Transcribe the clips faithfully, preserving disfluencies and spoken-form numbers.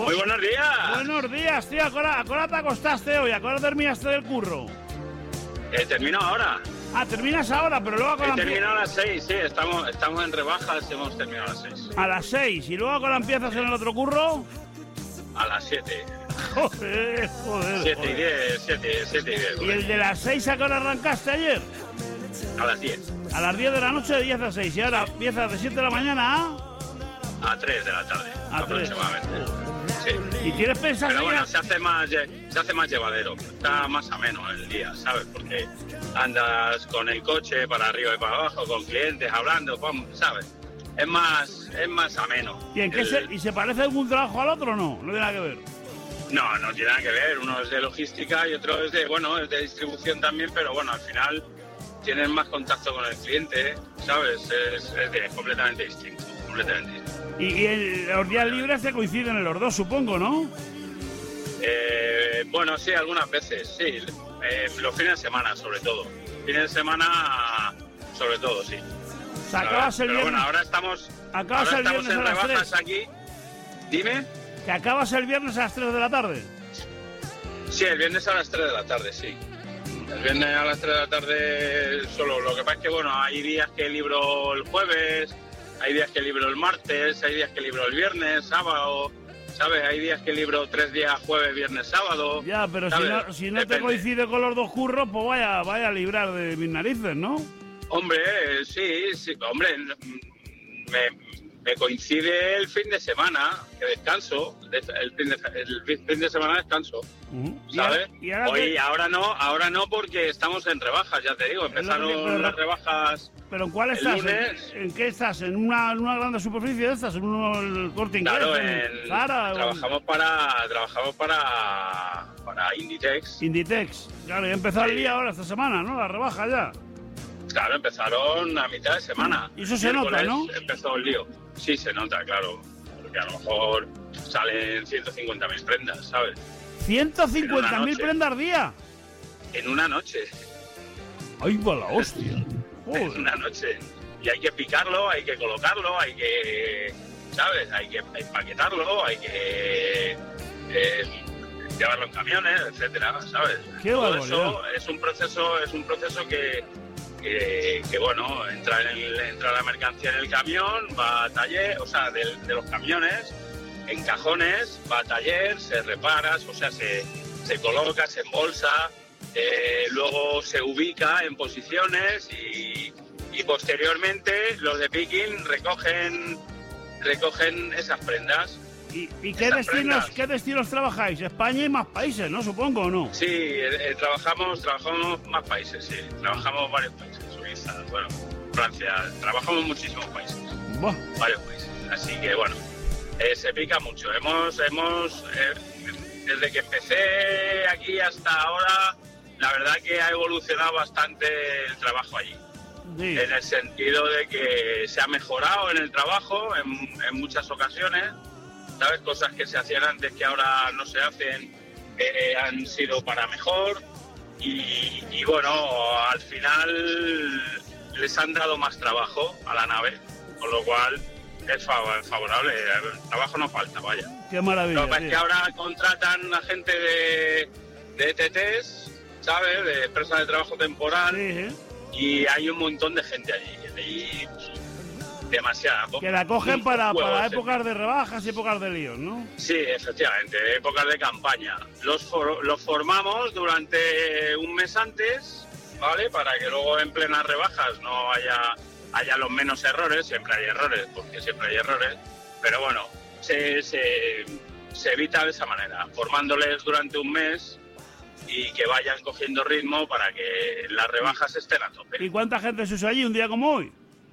Muy buenos días. Buenos días, tío. ¿A qué hora, a qué hora te acostaste hoy? ¿A qué hora terminaste del curro? Eh, termino ahora. Ah, terminas ahora, pero luego con He la terminado a las seis, sí. Estamos, estamos en rebajas y hemos terminado a las seis. A las seis. ¿Y luego con la empiezas en el otro curro? A las siete. Joder, joder. siete y diez, siete, siete y diez. ¿Y el de las seis a qué hora arrancaste ayer? A las diez. A las diez de la noche, de diez a seis. Y ahora empiezas de siete de la mañana a... A tres de la tarde, A aproximadamente. Sí. ¿Y tienes pensado Pero bueno, ya? se hace más lle- se hace más llevadero, está más ameno el día, ¿sabes? Porque andas con el coche para arriba y para abajo, con clientes hablando, pum, ¿sabes? Es más, es más ameno. ¿Y, en qué El- se, ¿Y se parece algún trabajo al otro o no? No tiene nada que ver. No, no tiene nada que ver. Uno es de logística y otro es de, bueno, es de distribución también, pero bueno, al final tienes más contacto con el cliente, ¿sabes? Es, es de- completamente distinto, completamente distinto. Y, y el- los días libres se coinciden en los dos, supongo, ¿no? Eh, bueno, sí, algunas veces, sí. Eh, los fines de semana, sobre todo. Fines de semana, sobre todo, sí. O sea, acabas el Pero viernes... bueno, ahora estamos, acabas ahora el estamos viernes en a las rebajas tres. aquí. Dime. Que acabas el viernes a las tres de la tarde. Sí, el viernes a las tres de la tarde, sí. El viernes a las tres de la tarde solo. Lo que pasa es que, bueno, hay días que libro el jueves, hay días que libro el martes, hay días que libro el viernes, sábado, ¿sabes? Hay días que libro tres días, jueves, viernes, sábado. Ya, pero si ¿sabes? no, si no te Depende. coincide con los dos curros, pues vaya, vaya a librar de mis narices, ¿no? Hombre, sí, sí, hombre, me, me coincide el fin de semana, que descanso, el fin de, el fin de semana descanso, Uh-huh. ¿sabes? Y ahora, y ahora Hoy, te- ahora no, ahora no porque estamos en rebajas, ya te digo, Es lo que te- empezaron pero- las rebajas. ¿Pero en cuál el estás? lunes- ¿En, en qué estás? ¿En una, en una grande superficie de estas? ¿En uno, el Corte Inglés? Claro, ¿En en, Zara? o- trabajamos para trabajamos para para Inditex. Inditex. Claro, ya empezó el Sí. día ahora, esta semana, ¿no? La rebaja ya. Claro, empezaron a mitad de semana. Y eso se nota, Miércoles ¿no? Empezó el lío. Sí, se nota, claro. Porque a lo mejor salen ciento cincuenta mil prendas, ¿sabes? ciento cincuenta En una mil noche. prendas al día. En una noche. ¡Ay, va la hostia! En Joder. una noche. Y hay que picarlo, hay que colocarlo, hay que, ¿sabes? Hay que empaquetarlo, hay que eh, llevarlo en camiones, etcétera, ¿sabes? Qué Todo barbaridad. eso es un proceso, es un proceso que, que, que, bueno, entra en el, entra la mercancía en el camión, va a taller, o sea, de, de los camiones, en cajones, va a taller, se repara, o sea, se, se coloca, se embolsa, eh, luego se ubica en posiciones y, y posteriormente los de picking recogen recogen esas prendas. ¿Y, y qué, Esas destinos, prendas. qué destinos trabajáis? España y más países, ¿no? Supongo, ¿o no? Sí, eh, eh, trabajamos trabajamos más países, sí, trabajamos varios países, Suiza, bueno, Francia, trabajamos muchísimos países, Buah. varios países, así que bueno, eh, se pica mucho. Hemos hemos eh, desde que empecé aquí hasta ahora, la verdad que ha evolucionado bastante el trabajo allí. Sí. En el sentido de que se ha mejorado en el trabajo en, en muchas ocasiones, ¿sabes? Cosas que se hacían antes que ahora no se hacen, eh, han sido para mejor y, y bueno, al final les han dado más trabajo a la nave, con lo cual es fav- favorable, el trabajo no falta, vaya. Qué maravilla. Lo que pasa es tío. que ahora contratan a gente de, de E T Ts, ¿sabes? De empresas de trabajo temporal. Sí, ¿eh? Y hay un montón de gente allí, allí demasiada. Que la cogen para, Huevos, para eh. épocas de rebajas y épocas de líos, ¿no? Sí, efectivamente, épocas de campaña. Los, for- los formamos durante un mes antes, ¿vale? Para que luego en plenas rebajas no haya, haya los menos errores, siempre hay errores, porque siempre hay errores, pero bueno, se, se, se evita de esa manera, formándoles durante un mes y que vayan cogiendo ritmo para que las rebajas estén a tope. ¿Y cuánta gente se usa allí un día como hoy?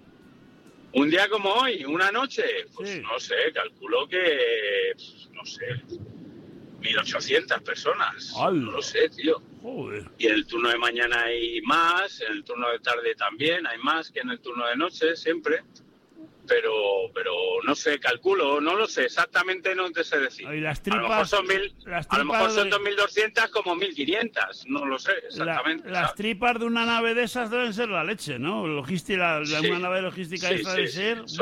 Un día como hoy, una noche, pues Sí. no sé, calculo que, pues, no sé, mil ochocientas personas. ¡Hala! No lo sé, tío. Joder. Y en el turno de mañana hay más, en el turno de tarde también hay más que en el turno de noche, siempre. Pero, pero no sé, calculo, no lo sé, exactamente no te sé decir. Y las a lo mejor tripas, son, mil, las a lo mejor tripas son de- dos mil doscientas como mil quinientas, no lo sé La- exactamente. las ¿sabes? tripas de una nave de esas deben ser la leche, ¿no? Logística, la- Sí. una nave logística Sí, esa sí, debe sí. ser...